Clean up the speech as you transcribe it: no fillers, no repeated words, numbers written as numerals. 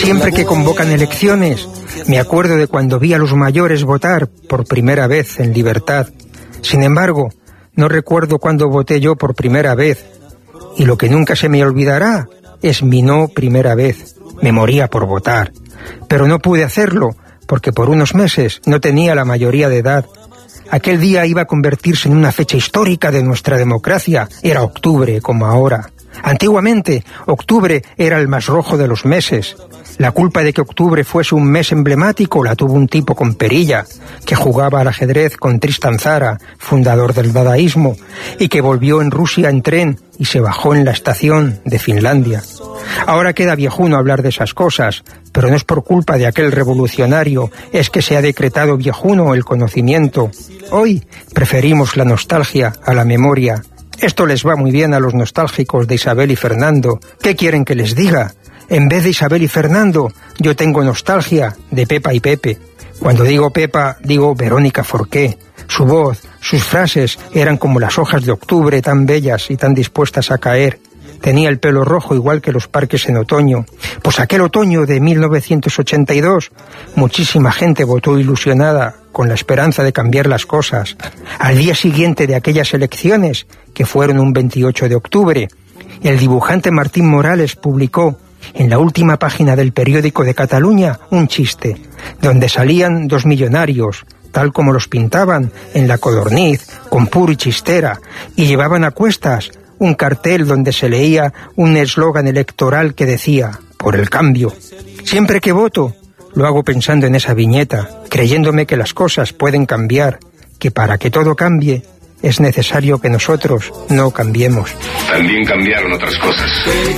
Siempre que convocan elecciones, me acuerdo de cuando vi a los mayores votar por primera vez en libertad. Sin embargo, no recuerdo cuándo voté yo por primera vez. Y lo que nunca se me olvidará es mi no primera vez. Me moría por votar. Pero no pude hacerlo porque por unos meses no tenía la mayoría de edad. Aquel día iba a convertirse en una fecha histórica de nuestra democracia. Era octubre, como ahora. Antiguamente, octubre era el más rojo de los meses. La culpa de que octubre fuese un mes emblemático la tuvo un tipo con perilla, que jugaba al ajedrez con Tristan Tzara, fundador del dadaísmo, y que volvió en Rusia en tren y se bajó en la estación de Finlandia. Ahora queda viejuno hablar de esas cosas, pero no es por culpa de aquel revolucionario, es que se ha decretado viejuno el conocimiento. Hoy preferimos la nostalgia a la memoria. Esto les va muy bien a los nostálgicos de Isabel y Fernando. ¿Qué quieren que les diga? En vez de Isabel y Fernando, yo tengo nostalgia de Pepa y Pepe. Cuando digo Pepa, digo Verónica Forqué. Su voz, sus frases eran como las hojas de octubre, tan bellas y tan dispuestas a caer. Tenía el pelo rojo igual que los parques en otoño. Pues aquel otoño de 1982, muchísima gente votó ilusionada con la esperanza de cambiar las cosas. Al día siguiente de aquellas elecciones, que fueron un 28 de octubre, el dibujante Martín Morales publicó en la última página del periódico de Cataluña un chiste, donde salían dos millonarios, tal como los pintaban en la codorniz, con puro y chistera, y llevaban a cuestas un cartel donde se leía un eslogan electoral que decía, por el cambio. Siempre que voto, lo hago pensando en esa viñeta, creyéndome que las cosas pueden cambiar, que para que todo cambie es necesario que nosotros no cambiemos. También cambiaron otras cosas.